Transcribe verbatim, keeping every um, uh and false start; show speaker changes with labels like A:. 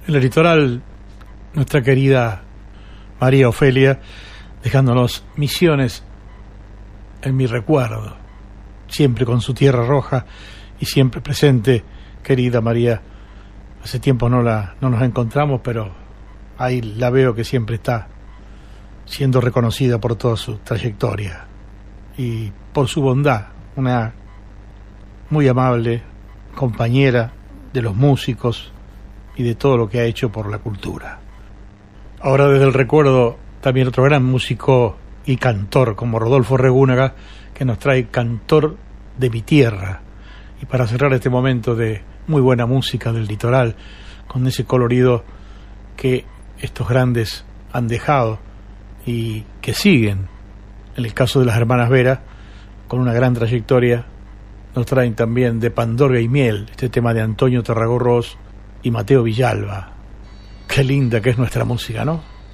A: En el litoral, nuestra querida María Ofelia, dejándonos Misiones en mi recuerdo, siempre con su tierra roja y siempre presente. Querida María, hace tiempo no la no nos encontramos, pero ahí la veo que siempre está siendo reconocida por toda su trayectoria y por su bondad, una muy amable compañera de los músicos y de todo lo que ha hecho por la cultura. Ahora, desde el recuerdo, también otro gran músico y cantor como Rodolfo Regúnaga, que nos trae Cantor de mi tierra. Y para cerrar este momento de muy buena música del litoral, con ese colorido que estos grandes han dejado y que siguen, en el caso de las hermanas Vera, con una gran trayectoria, nos traen también de Pandorga y Miel, este tema de Antonio Tarragó Ros y Mateo Villalba. Qué linda que es nuestra música, ¿no?